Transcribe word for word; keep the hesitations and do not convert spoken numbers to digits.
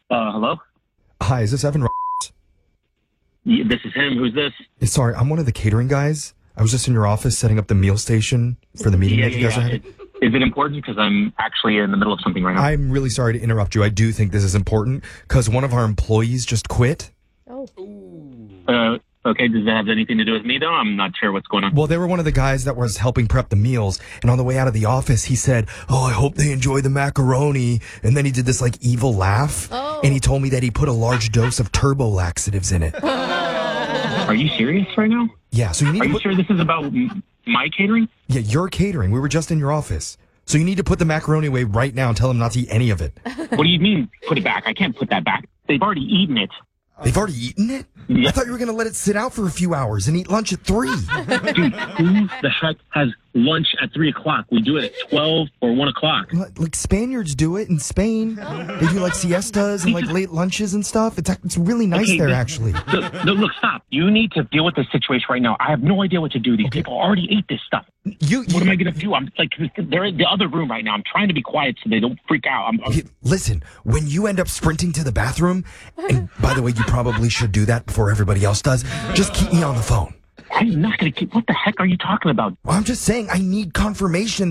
Uh, hello? Hi, is this Evan? Yeah, this is him. Who's this? Sorry, I'm one of the catering guys. I was just in your office setting up the meal station for the meeting Yeah, that you yeah, guys yeah. are having. Is, is it important? Because I'm actually in the middle of something right now. I'm really sorry to interrupt you. I do think this is important because one of our employees just quit. Oh. Uh, okay, does that have anything to do with me, though? I'm not sure what's going on. Well, they were one of the guys that was helping prep the meals, and on the way out of the office, he said, "Oh, I hope they enjoy the macaroni." And then he did this like evil laugh, Oh. and he told me that he put a large dose of turbo laxatives in it. Are you serious right now? Yeah, so you need Are to you put, sure this is about m- my catering? yeah, your catering. We were just in your office. So you need to put the macaroni away right now and tell them not to eat any of it. What do you mean, put it back? I can't put that back. They've already eaten it. They've already eaten it? Yeah. I thought you were going to let it sit out for a few hours and eat lunch at three. Dude, who the heck has lunch at three o'clock? We do it at twelve or one o'clock. Like like Spaniards do it in Spain. They do like siestas and like late lunches and stuff. It's it's really nice Okay, there, this- actually. Look, look, look, stop. You need to deal with this situation right now. I have no idea what to do. These people already ate this stuff. You, What am I going to do? I'm like, they're in the other room right now. I'm trying to be quiet so they don't freak out. I'm, I'm you- listen, when you end up sprinting to the bathroom, and by the way, you probably should do that before everybody else does, just keep me on the phone. I'm not going to keep. What the heck are you talking about? Well, I'm just saying, I need confirmation